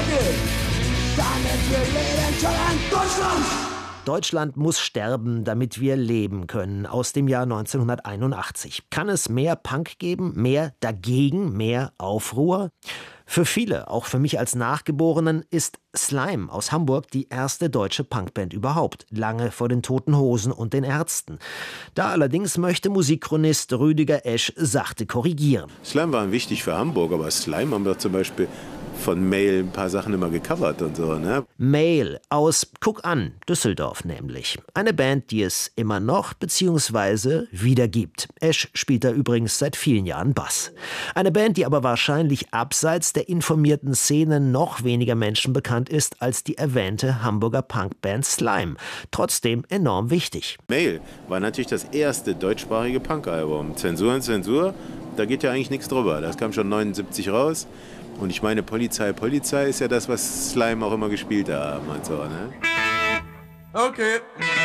Strecke, damit wir leben können. Deutschland! Deutschland muss sterben, damit wir leben können, aus dem Jahr 1981. Kann es mehr Punk geben, mehr dagegen, mehr Aufruhr? Für viele, auch für mich als Nachgeborenen, ist Slime aus Hamburg die erste deutsche Punkband überhaupt, lange vor den Toten Hosen und den Ärzten. Da allerdings möchte Musikchronist Rüdiger Esch sachte korrigieren. Slime waren wichtig für Hamburg, aber Slime haben wir zum Beispiel von Mail ein paar Sachen immer gecovert und so, ne? Mail aus Guck an, Düsseldorf nämlich. Eine Band, die es immer noch bzw. wieder gibt. Esch spielt da übrigens seit vielen Jahren Bass. Eine Band, die aber wahrscheinlich abseits der informierten Szene noch weniger Menschen bekannt ist als die erwähnte Hamburger Punkband Slime. Trotzdem enorm wichtig. Mail war natürlich das erste deutschsprachige Punkalbum. Zensur und Zensur, da geht ja eigentlich nichts drüber. Das kam schon 79 raus. Und ich meine, Polizei ist ja das, was Slime auch immer gespielt haben und so, ne? Okay.